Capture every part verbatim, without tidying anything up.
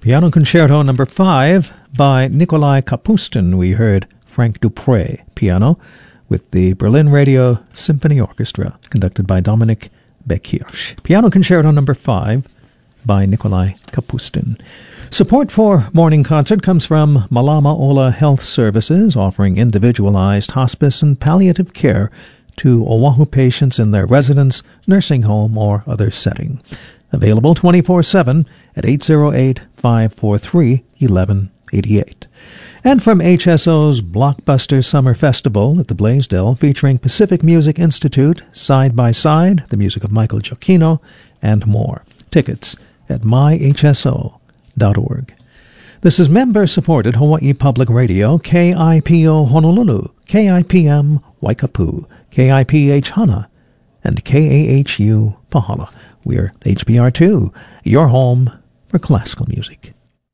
Piano Concerto number five by Nikolai Kapustin. We heard Frank Dupre, piano, with the Berlin Radio Symphony Orchestra, conducted by Dominic Beck-Hirsch. Piano Concerto number five by Nikolai Kapustin. Support for Morning Concert comes from Malama Ola Health Services, offering individualized hospice and palliative care to Oahu patients in their residence, nursing home, or other setting. Available twenty-four seven at eight oh eight, five four three, one one eight eight. And from H S O's Blockbuster Summer Festival at the Blaisdell, featuring Pacific Music Institute, Side by Side, the music of Michael Giacchino, and more. Tickets at my h s o dot org. This is member-supported Hawaii Public Radio, K I P O Honolulu, K I P M Waikapu, K I P H Hana, and K A H U Pahala. We're H B R two, your home for classical music.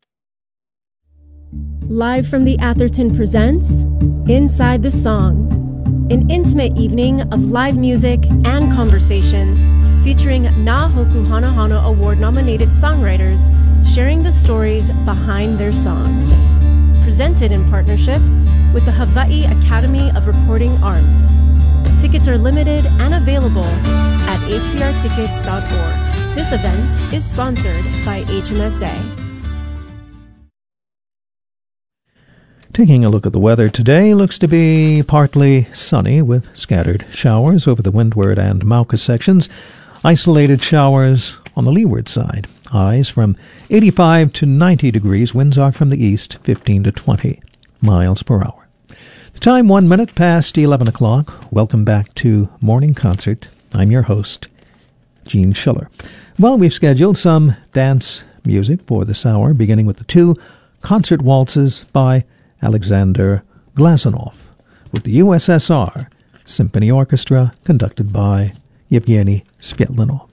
Live from the Atherton presents Inside the Song, an intimate evening of live music and conversation featuring Na Hoku Hana Hana Award-nominated songwriters sharing the stories behind their songs. Presented in partnership with the Hawaii Academy of Recording Arts. Tickets are limited and available at h b r tickets dot org. This event is sponsored by H M S A. Taking a look at the weather today, looks to be partly sunny with scattered showers over the windward and Mauka sections. Isolated showers on the leeward side. Highs from eighty-five to ninety degrees. Winds are from the east, fifteen to twenty miles per hour. The time one minute past eleven o'clock. Welcome back to Morning Concert. I'm your host, Gene Schiller. Well, we've scheduled some dance music for this hour, beginning with the two concert waltzes by Alexander Glazunov, with the U S S R Symphony Orchestra, conducted by Yevgeny Svetlanov.